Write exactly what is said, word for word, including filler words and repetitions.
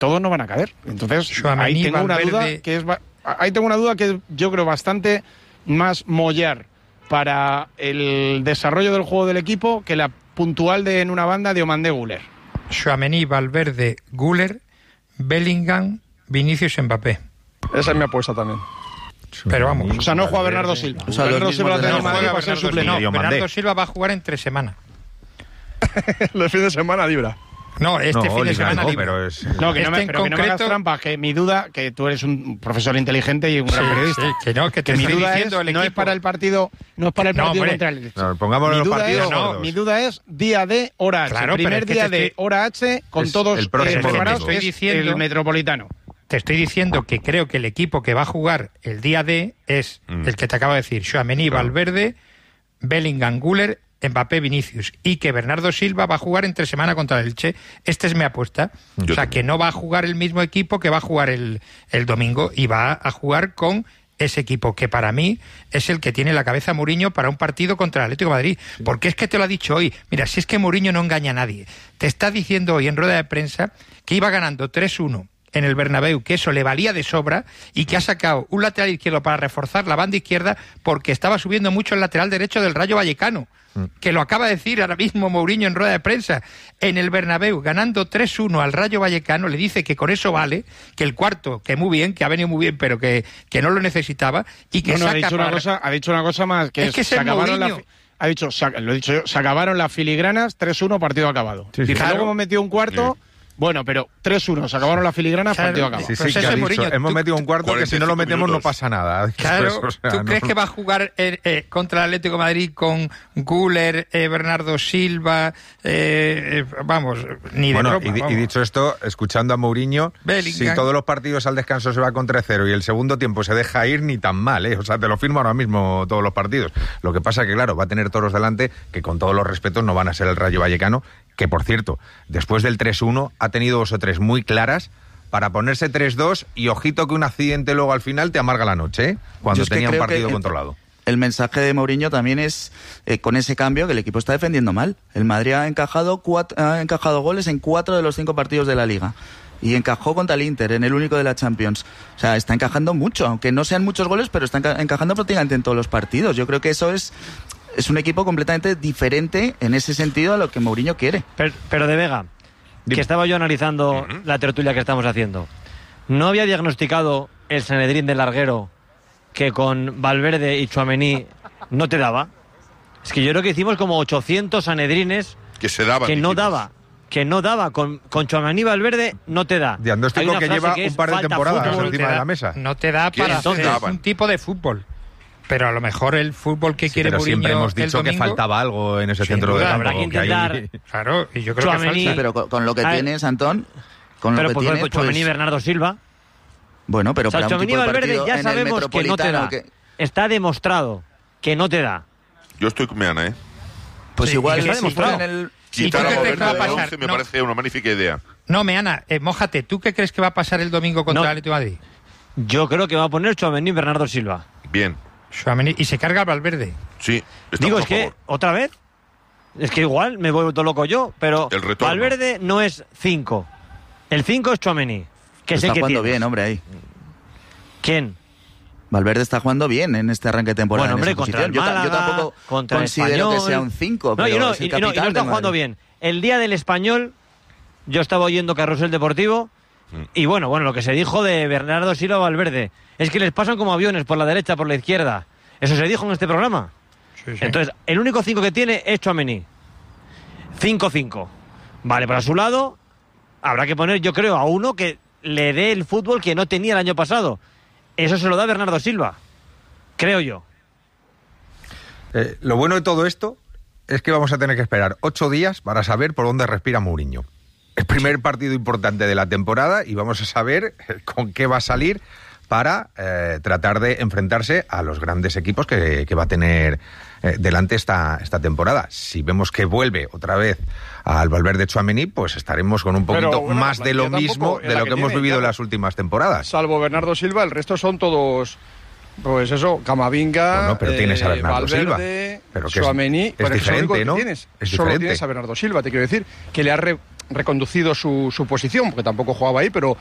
todos no van a caber. Entonces, Tchouaméni, ahí tengo Valverde... una duda que es ahí tengo una duda que yo creo bastante más mollar para el desarrollo del juego del equipo que la puntual de en una banda de Oman de Güler. Tchouaméni, Valverde, Güler, Bellingham, Vinicius, Mbappé. Esa es mi apuesta también. Pero vamos. O sea, no juega Bernardo Silva. O sea, Bernardo Silva de... no no juega para ser suplente. No, Bernardo Silva va a jugar entre semana. El fin de semana libra. No, este no, fin de Liga, semana no, libre. pero es... No, que, este no, me, pero concreto... que no me hagas trampa, que mi duda, que tú eres un profesor inteligente y un gran sí, periodista. Sí, que no, que te que mi estoy duda diciendo es, el equipo. no es para el partido, no es para el No, partido hombre. contra el Elche. No, pongámoslo mi en los duda partidos es, gordos. mi duda es día D, hora H. Claro, Primer pero es que día te de estoy... hora H con Es todos el próximo eh, preparados, domingo. es Estoy diciendo- el Metropolitano. Te estoy diciendo que creo que el equipo que va a jugar el día D es Mm. el que te acabo de decir, Tchouaméni, Claro. Valverde, Bellingham, Güler, Mbappé, Vinicius, y que Bernardo Silva va a jugar entre semana contra el Elche. Esta es mi apuesta. Yo o sea, también. que no va a jugar el mismo equipo que va a jugar el, el domingo, y va a jugar con ese equipo que para mí es el que tiene la cabeza Mourinho para un partido contra el Atlético de Madrid. Porque es que te lo ha dicho hoy. Mira, si es que Mourinho no engaña a nadie. Te está diciendo hoy en rueda de prensa que iba ganando tres uno en el Bernabéu, que eso le valía de sobra, y que ha sacado un lateral izquierdo para reforzar la banda izquierda porque estaba subiendo mucho el lateral derecho del Rayo Vallecano, que lo acaba de decir ahora mismo Mourinho en rueda de prensa. En el Bernabéu, ganando tres uno al Rayo Vallecano, le dice que con eso vale, que el cuarto, que muy bien, que ha venido muy bien, pero que, que no lo necesitaba, y que No, no, ha saca dicho una para- cosa, ha dicho una cosa más, que Es es, que es se el acabaron Mourinho. la fi- ha dicho, se- lo he dicho yo, se acabaron las filigranas, tres uno, partido acabado. Sí, sí. Dice, Claro. luego hemos metido un cuarto, bueno, pero tres uno, se acabaron las filigranas, Claro. partido acabado. Sí, sí, Pues que ese ha dicho, Mourinho, hemos tú- metido un cuarto que si no lo cuarenta y cinco metemos no minutos. pasa nada. Claro, Pues, o sea, ¿tú no- crees que va a jugar eh, eh, contra el Atlético de Madrid con Güler, eh, Bernardo Silva, eh, eh, vamos, ni de Bueno, broma, y, di- vamos. y dicho esto, escuchando a Mourinho, Bellingham. si todos los partidos al descanso se va con tres cero y el segundo tiempo se deja ir, ni tan mal, ¿eh? O sea, te lo firmo ahora mismo todos los partidos. Lo que pasa que, claro, va a tener toros delante que con todos los respetos no van a ser el Rayo Vallecano, que, por cierto, después del tres uno ha tenido dos o tres muy claras para ponerse tres dos y ojito que un accidente luego al final te amarga la noche, ¿eh? Cuando Yo es que tenía un creo que partido el- controlado. El mensaje de Mourinho también es, eh, con ese cambio, que el equipo está defendiendo mal. El Madrid ha encajado, cuatro, ha encajado goles en cuatro de los cinco partidos de la Liga. Y encajó contra el Inter, en el único de la Champions. O sea, está encajando mucho, aunque no sean muchos goles, pero está enca- encajando prácticamente en todos los partidos. Yo creo que eso es, es un equipo completamente diferente en ese sentido a lo que Mourinho quiere. Pero, pero de Vega, Dime. que estaba yo analizando la tertulia que estamos haciendo, ¿no había diagnosticado el Sanedrín del Larguero que con Valverde y Tchouaméni no te daba? Es que yo creo que hicimos como ochocientos Sanedrines Que se daban. que no dijimos. daba. Que no daba. Con, con Tchouaméni y Valverde no te da. Hay Diagnóstico una que frase lleva que es un par de falta temporadas fútbol. encima te de da- la mesa. No te da ¿Qué para entonces hacer daban? un tipo de fútbol. Pero a lo mejor el fútbol que Sí, quiere pero Mourinho siempre hemos el dicho que domingo- faltaba algo en ese Sin centro de duda, campo. habrá que que ahí- intentar- Claro, y yo creo que Tchouaméni- falta. Sí, pero con, con lo que A ver. tienes, Antón, con Pero lo que pues, tienes, pues, Tchouaméni y pues, Bernardo Silva. bueno, pero O sea, para un Tchouaméni y tipo de Valverde partido ya en el sabemos que no te Metropolitano da. que- Está demostrado que no te da. Yo estoy con Meana, ¿eh? pues Sí, igual y que está si demostrado. fuera en el... Sí, Quitar ¿tú a qué crees que va a Valverde del pasar? once me No. parece una magnífica idea. No, Meana, eh, mójate. ¿Tú qué crees que va a pasar el domingo contra No. el Atlético de Madrid? Yo creo que va a poner Tchouaméni y Bernardo Silva. Bien. Tchouaméni, y se carga al Valverde. Sí. estamos Digo, a es que, favor. ¿otra vez? Es que igual me vuelvo loco yo, pero El retorno. Valverde no es cinco. El cinco es Tchouaméni, que es el Está que jugando tienes. bien, hombre, ahí. ¿Quién? Valverde está jugando bien en este arranque de temporada. Bueno, hombre, en esa contra el posición. Yo ta- Málaga, yo, tampoco contra el considero Español. que sea un cinco, No, pero y no, es el y, y no, y no capitán está del jugando Madrid. bien. El día del Español, yo estaba oyendo Carrusel Deportivo, y bueno, bueno, lo que se dijo de Bernardo Silva Valverde, es que les pasan como aviones por la derecha, por la izquierda. Eso se dijo en este programa. Sí, sí. Entonces, el único cinco que tiene es Tchouaméni. cinco cinco. Vale, para su lado, habrá que poner, yo creo, a uno que le dé el fútbol que no tenía el año pasado. Eso se lo da Bernardo Silva. Creo yo. Eh, lo bueno de todo esto es que vamos a tener que esperar ocho días para saber por dónde respira Mourinho. El primer partido importante de la temporada y vamos a saber con qué va a salir para eh, tratar de enfrentarse a los grandes equipos que, que va a tener eh, delante esta, esta temporada. Si vemos que vuelve otra vez al Valverde Tchouaméni, pues estaremos con un poquito Pero, bueno, más la de lo plantilla mismo tampoco es de la lo que que hemos tiene, vivido en claro. las últimas temporadas. Salvo Bernardo Silva, el resto son todos, pues eso, Camavinga, Bueno, pero tienes a eh, Bernardo Valverde, Silva. Pero que es- Tchouaméni, es pero que lo único diferente, que ¿no? Tienes. Es Solo diferente. tienes a Bernardo Silva, te quiero decir, que le ha re- reconducido su, su posición, porque tampoco jugaba ahí, pero